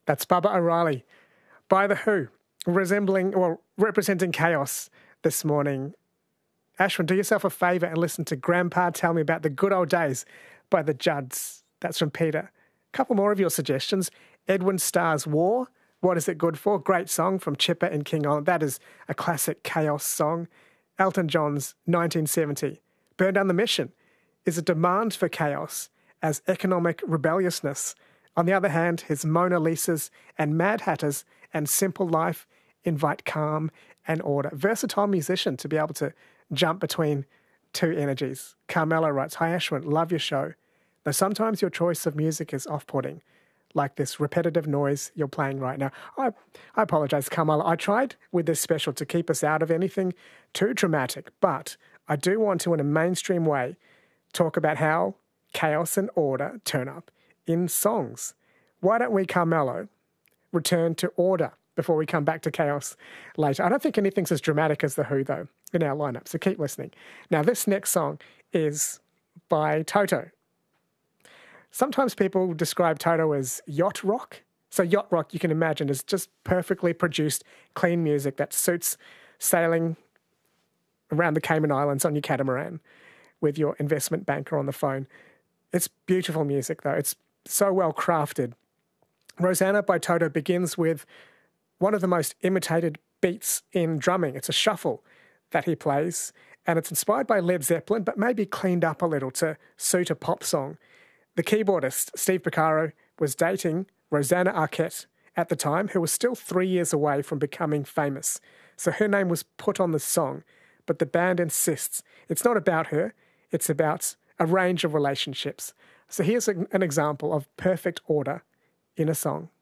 That's Baba O'Reilly by The Who, representing chaos this morning. Ashwin, do yourself a favour and listen to Grandpa Tell Me About the Good Old Days by the Judds. That's from Peter. A couple more of your suggestions. Edwin Starr's War, What Is It Good For? Great song from Chipper and King On. That is a classic chaos song. Elton John's 1970. Burn Down the Mission is a demand for chaos as economic rebelliousness. On the other hand, his Mona Lisas and Mad Hatters and Simple Life invite calm and order. Versatile musician to be able to jump between two energies. Carmelo writes, Hi Ashwin, love your show. Though sometimes your choice of music is off-putting, like this repetitive noise you're playing right now. I apologise, Carmelo. I tried with this special to keep us out of anything too dramatic, but I do want to, in a mainstream way, talk about how chaos and order turn up in songs. Why don't we, Carmelo, return to order before we come back to chaos later? I don't think anything's as dramatic as The Who, though, in our lineup, so keep listening. Now, this next song is by Toto. Sometimes people describe Toto as yacht rock. So yacht rock, you can imagine, is just perfectly produced, clean music that suits sailing around the Cayman Islands on your catamaran with your investment banker on the phone. It's beautiful music, though. It's so well crafted. Rosanna by Toto begins with one of the most imitated beats in drumming. It's a shuffle that he plays, and it's inspired by Led Zeppelin, but maybe cleaned up a little to suit a pop song. The keyboardist, Steve Porcaro, was dating Rosanna Arquette at the time, who was still 3 years away from becoming famous. So her name was put on the song, but the band insists it's not about her, it's about a range of relationships. So here's an example of perfect order in a song.